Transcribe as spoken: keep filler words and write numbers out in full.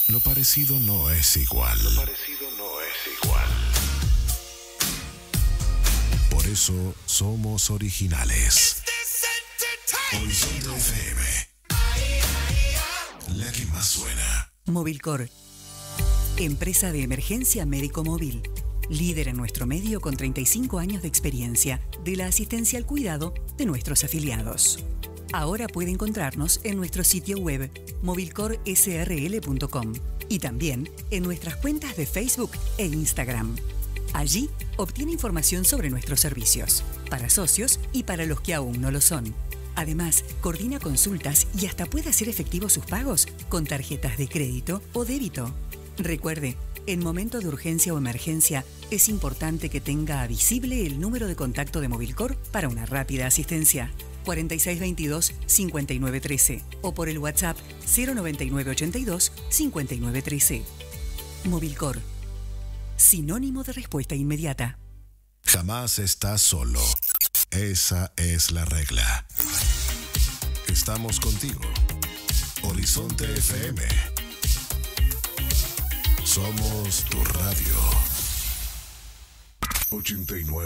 Lo parecido no es igual. Lo parecido no es igual. Por eso somos originales. Horizonte F M. La que más suena. Movilcor. Empresa de emergencia médico móvil. Líder en nuestro medio con treinta y cinco años de experiencia de la asistencia al cuidado de nuestros afiliados. Ahora puede encontrarnos en nuestro sitio web movilcor s r l punto com y también en nuestras cuentas de Facebook e Instagram. Allí obtiene información sobre nuestros servicios, para socios y para los que aún no lo son. Además, coordina consultas y hasta puede hacer efectivos sus pagos con tarjetas de crédito o débito. Recuerde, en momento de urgencia o emergencia, es importante que tenga visible el número de contacto de Movilcor para una rápida asistencia. cuarenta y seis veintidós, cincuenta y nueve trece o por el WhatsApp cero noventa y nueve ochenta y dos, cincuenta y nueve trece. Movilcor. Sinónimo de respuesta inmediata. Jamás estás solo. Esa es la regla. Estamos contigo. Horizonte F M. Somos tu radio. ochenta y nueve.